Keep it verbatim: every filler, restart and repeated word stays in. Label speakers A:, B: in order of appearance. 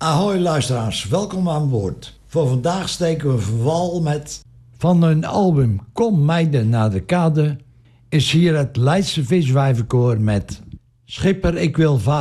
A: Ahoy luisteraars, welkom aan boord. Voor vandaag steken we van wal met... Van hun album Kom meiden naar de kade is hier het Leidse Viswijvenkoor met Schipper ik wil varen.